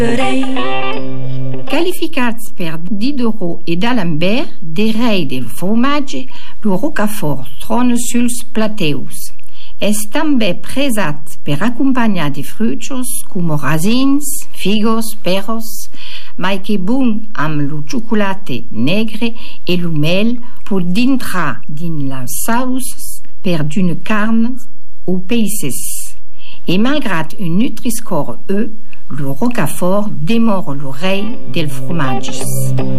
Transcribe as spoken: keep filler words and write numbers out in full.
Qualificats per Diderot e d'Alembert, de rei del formatge, lo rocafort trona suls plateus. És també presat per acompanyar de frutos com rasins, figos, perros, mai que bon amb lo xocolate negre e lo mel per dintrar din la sauce per d'una carn o peixes. Et malgrat un Nutri-Score E, le rocafort demeure le rei del fromages.